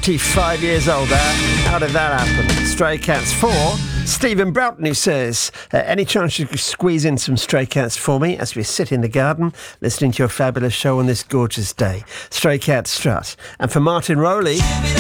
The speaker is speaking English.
45 years old. How did that happen? Stray Cats 4. Stephen Broughton, who says, any chance you could squeeze in some Stray Cats for me as we sit in the garden listening to your fabulous show on this gorgeous day? Stray Cats Strut. And for Martin Rowley...